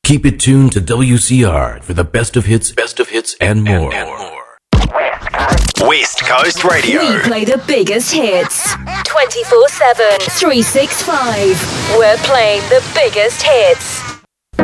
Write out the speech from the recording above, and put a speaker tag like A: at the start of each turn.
A: Keep it tuned to WCR for the best of hits, and more.
B: West Coast Radio.
C: We play the biggest hits 24/7, 365. We're playing the biggest hits.